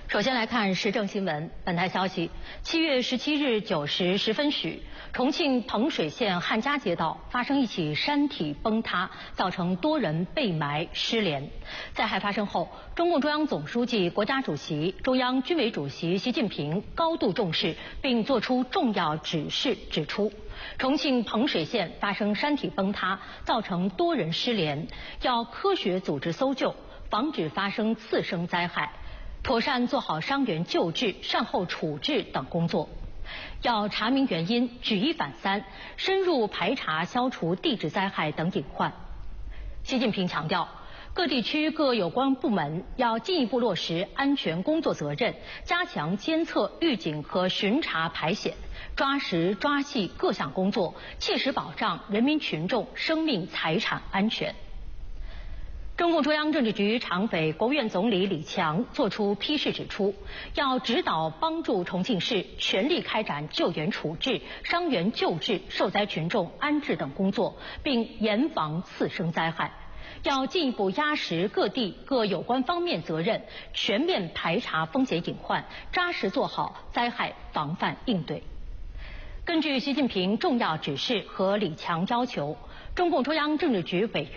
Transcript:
首先来看时政新闻。本台消息，7月17日9时10分许，重庆彭水县汉家街道发生一起山体崩塌，造成多人被埋失联。灾害发生后，中共中央总书记、国家主席、中央军委主席习近平高度重视，并作出重要指示，指出，重庆彭水县发生山体崩塌，造成多人失联，要科学组织搜救，防止发生次生灾害。妥善做好伤员救治、善后处置等工作，要查明原因，举一反三，深入排查消除地质灾害等隐患。习近平强调，各地区各有关部门要进一步落实安全工作责任，加强监测、预警和巡查排险，抓实抓细各项工作，切实保障人民群众生命财产安全。中共中央政治局常委、国务院总理李强作出批示指出，要指导帮助重庆市全力开展救援处置、伤员救治、受灾群众安置等工作，并严防次生灾害。要进一步压实各地各有关方面责任，全面排查风险隐患，扎实做好灾害防范应对。根据习近平重要指示和李强要求，中共中央政治局委员